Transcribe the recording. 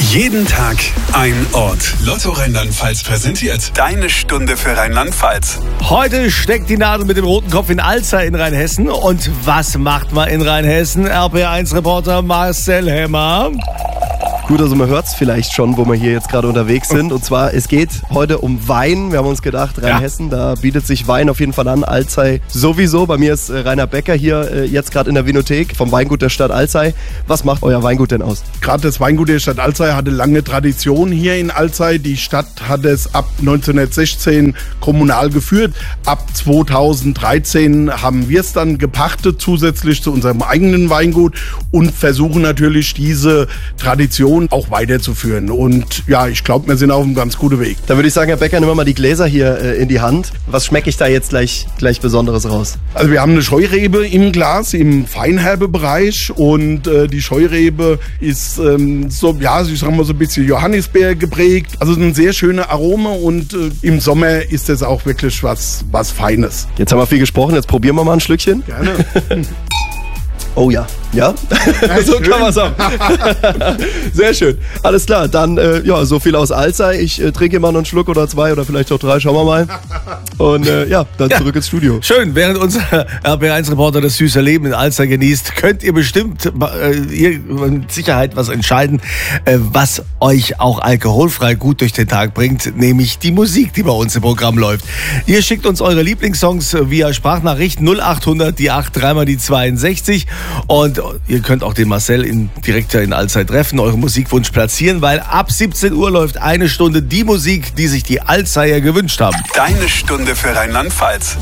Jeden Tag ein Ort. Lotto Rheinland-Pfalz präsentiert deine Stunde für Rheinland-Pfalz. Heute steckt die Nadel mit dem roten Kopf in Alzey in Rheinhessen. Und was macht man in Rheinhessen? RPR1-Reporter Marcel Hemmer. Gut, also man hört es vielleicht schon, wo wir hier jetzt gerade unterwegs sind. Und zwar, es geht heute um Wein. Wir haben uns gedacht, Rheinhessen, da bietet sich Wein auf jeden Fall an. Alzey sowieso. Bei mir ist Rainer Becker hier jetzt gerade in der Vinothek vom Weingut der Stadt Alzey. Was macht euer Weingut denn aus? Gerade das Weingut der Stadt Alzey hatte lange Tradition hier in Alzey. Die Stadt hat es ab 1916 kommunal geführt. Ab 2013 haben wir es dann gepachtet, zusätzlich zu unserem eigenen Weingut, und versuchen natürlich diese Tradition auch weiterzuführen. Und ja, ich glaube, wir sind auf einem ganz guten Weg. Da würde ich sagen, Herr Becker, nehmen wir mal die Gläser hier in die Hand. Was schmecke ich da jetzt gleich Besonderes raus? Also wir haben eine Scheurebe im Glas, im Feinherbebereich, und die Scheurebe ist so, ja, ich sag mal so ein bisschen Johannisbeer geprägt. Also ein sehr schöner Aroma, und im Sommer ist das auch wirklich was Feines. Jetzt haben wir viel gesprochen, jetzt probieren wir mal ein Schlückchen. Gerne. Oh ja. Ja? So schön. kann man sagen. Sehr schön. Alles klar, dann so viel aus Alzey. Ich trinke mal noch einen Schluck oder zwei oder vielleicht auch drei, schauen wir mal. Und dann zurück ins Studio. Schön, während unser RPR1-Reporter das süße Leben in Alzey genießt, könnt ihr bestimmt mit Sicherheit was entscheiden, was euch auch alkoholfrei gut durch den Tag bringt, nämlich die Musik, die bei uns im Programm läuft. Ihr schickt uns eure Lieblingssongs via Sprachnachricht 0800 die 8 3 die 62, und ihr könnt auch den Marcel direkt in Alzey treffen, euren Musikwunsch platzieren, weil ab 17 Uhr läuft eine Stunde die Musik, die sich die Alzeyer gewünscht haben. Deine Stunde für Rheinland-Pfalz.